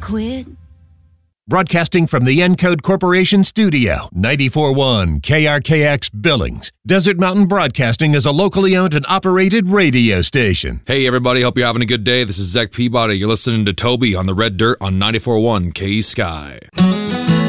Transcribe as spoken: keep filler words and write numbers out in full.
quit. Broadcasting from the Encode Corporation studio, ninety-four point one K R K X Billings. Desert Mountain Broadcasting is a locally owned and operated radio station. Hey everybody, hope you're having a good day. This is Zach Peabody. You're listening to Toby on the Red Dirt on ninety-four point one K Sky.